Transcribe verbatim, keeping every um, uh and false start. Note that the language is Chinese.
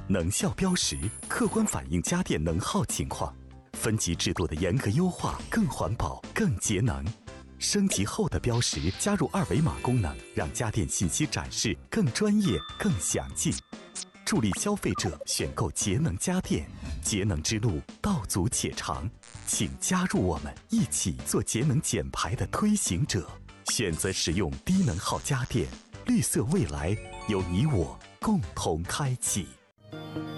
能效标识客观反映家电能耗情况，分级制度的严格优化更环保、更节能。升级后的标识加入二维码功能，让家电信息展示更专业、更详尽，助力消费者选购节能家电。节能之路道阻且长，请加入我们，一起做节能减排的推行者，选择使用低能耗家电，绿色未来由你我共同开启。